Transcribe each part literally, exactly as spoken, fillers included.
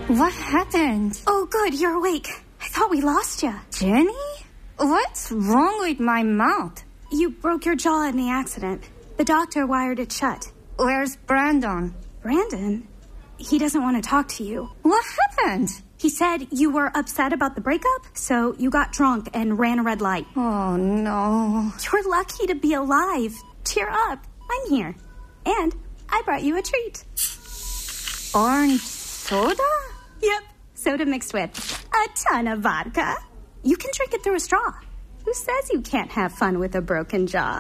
What happened? Oh, good, you're awake. I thought we lost you. Jenny? What's wrong with my mouth? You broke your jaw in the accident. The doctor wired it shut. Where's Brandon? Brandon? He doesn't want to talk to you. What happened? He said you were upset about the breakup, so you got drunk and ran a red light. Oh, no. You're lucky to be alive. Cheer up. I'm here. And I brought you a treat. Orange soda? Yep. Soda mixed with a ton of vodka. You can drink it through a straw. Who says you can't have fun with a broken jaw?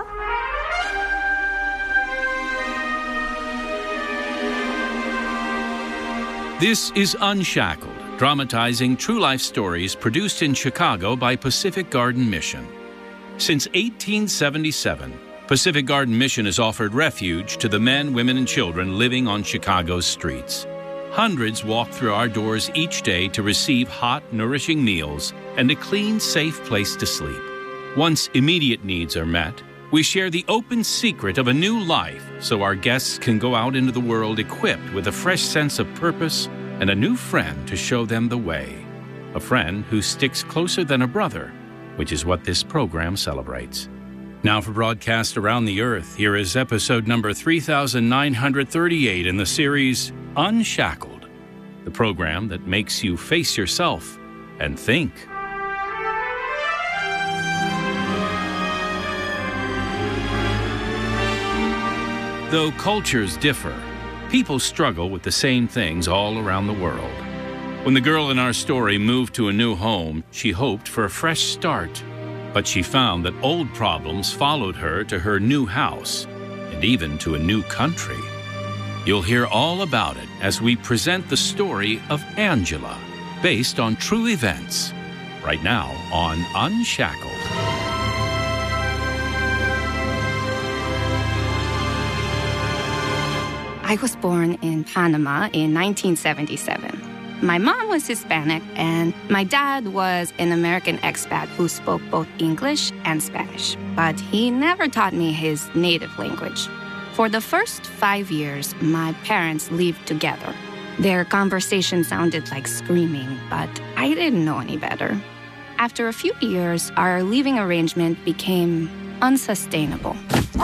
This is Unshackled, dramatizing true life stories produced in Chicago by Pacific Garden Mission. Since eighteen seventy-seven, Pacific Garden Mission has offered refuge to the men, women, and children living on Chicago's streets. Hundreds walk through our doors each day to receive hot, nourishing meals and a clean, safe place to sleep. Once immediate needs are met, we share the open secret of a new life so our guests can go out into the world equipped with a fresh sense of purpose and a new friend to show them the way. A friend who sticks closer than a brother, which is what this program celebrates. Now for broadcast around the earth, here is episode number three thousand nine hundred thirty-eight in the series Unshackled, the program that makes you face yourself and think. Though cultures differ, people struggle with the same things all around the world. When the girl in our story moved to a new home, she hoped for a fresh start. But she found that old problems followed her to her new house, and even to a new country. You'll hear all about it as we present the story of Angela, based on true events, right now on Unshackled. I was born in Panama in nineteen seventy-seven. My mom was Hispanic, and my dad was an American expat who spoke both English and Spanish, but he never taught me his native language. For the first five years, my parents lived together. Their conversation sounded like screaming, but I didn't know any better. After a few years, our living arrangement became unsustainable.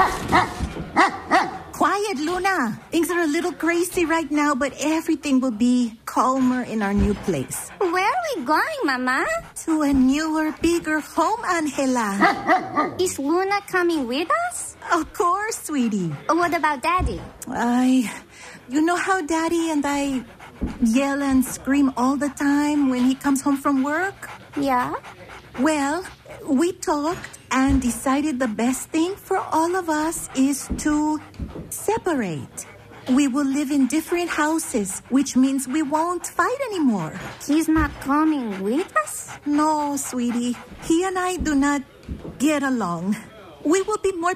Quiet, Luna. Things are a little crazy right now, but everything will be calmer in our new place. Where are we going, Mama? To a newer, bigger home, Angela. Is Luna coming with us? Of course, sweetie. What about Daddy? I... You know how Daddy and I yell and scream all the time when he comes home from work? Yeah? Well, we talked and decided the best thing for all of us is to separate. We will live in different houses, which means we won't fight anymore. He's not coming with us? No, sweetie. He and I do not get along. We will be more